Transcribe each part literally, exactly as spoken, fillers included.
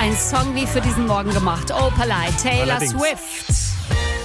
ein Song wie für diesen Morgen gemacht. Opalite, Taylor Allerdings. Swift.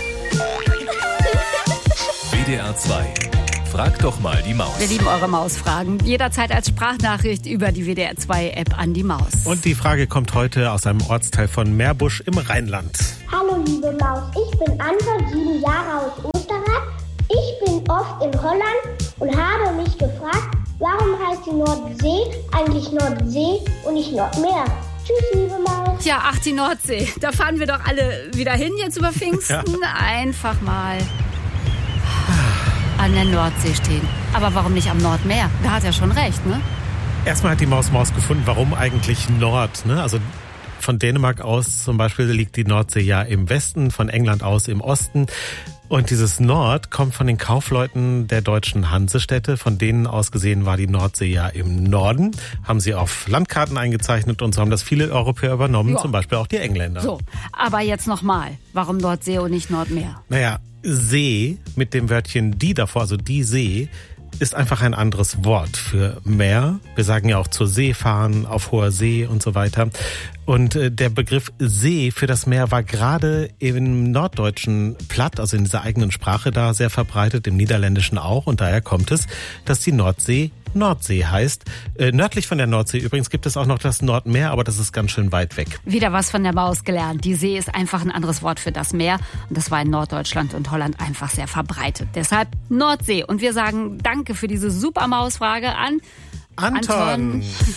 W D R zwei. Frag doch mal die Maus. Wir lieben eure Mausfragen. Jederzeit als Sprachnachricht über die W D R zwei App an die Maus. Und die Frage kommt heute aus einem Ortsteil von Meerbusch im Rheinland. Hallo liebe Maus, ich bin Anton, sieben Jahre aus Österreich. Ich bin oft in Holland und habe mich gefragt, warum heißt die Nordsee eigentlich Nordsee und nicht Nordmeer? Tschüss, liebe Maus. Tja, ach, die Nordsee. Da fahren wir doch alle wieder hin jetzt über Pfingsten. Ja. Einfach mal an der Nordsee stehen. Aber warum nicht am Nordmeer? Da hat er schon recht, ne? Erstmal hat die Maus Maus gefunden, warum eigentlich Nord, ne? Also von Dänemark aus zum Beispiel liegt die Nordsee ja im Westen, von England aus im Osten. Und dieses Nord kommt von den Kaufleuten der deutschen Hansestädte. Von denen aus gesehen war die Nordsee ja im Norden. Haben sie auf Landkarten eingezeichnet und so haben das viele Europäer übernommen, Ja. zum Beispiel auch die Engländer. So, aber jetzt nochmal. Warum Nordsee und nicht Nordmeer? Naja, See mit dem Wörtchen die davor, also die See, ist einfach ein anderes Wort für Meer. Wir sagen ja auch zur See fahren, auf hoher See und so weiter. Und äh, der Begriff See für das Meer war gerade im norddeutschen Platt, also in dieser eigenen Sprache da sehr verbreitet, im Niederländischen auch. Und daher kommt es, dass die Nordsee Nordsee heißt. Äh, nördlich von der Nordsee übrigens gibt es auch noch das Nordmeer, aber das ist ganz schön weit weg. Wieder was von der Maus gelernt. Die See ist einfach ein anderes Wort für das Meer. Und das war in Norddeutschland und Holland einfach sehr verbreitet. Deshalb Nordsee. Und wir sagen Danke für diese super Mausfrage an Anton. Anton.